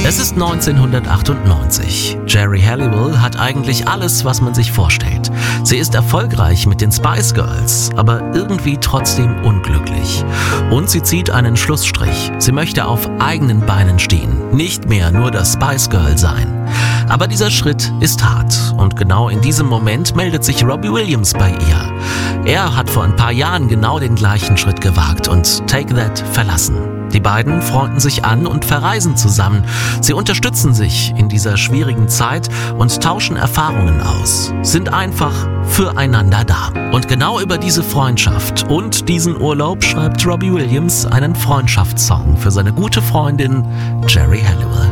Es ist 1998. Geri Halliwell hat eigentlich alles, was man sich vorstellt. Sie ist erfolgreich mit den Spice Girls, aber irgendwie trotzdem unglücklich. Und sie zieht einen Schlussstrich. Sie möchte auf eigenen Beinen stehen, nicht mehr nur das Spice Girl sein. Aber dieser Schritt ist hart und genau in diesem Moment meldet sich Robbie Williams bei ihr. Er hat vor ein paar Jahren genau den gleichen Schritt gewagt und Take That verlassen. Die beiden freunden sich an und verreisen zusammen. Sie unterstützen sich in dieser schwierigen Zeit und tauschen Erfahrungen aus, sind einfach füreinander da. Und genau über diese Freundschaft und diesen Urlaub schreibt Robbie Williams einen Freundschaftssong für seine gute Freundin Geri Halliwell.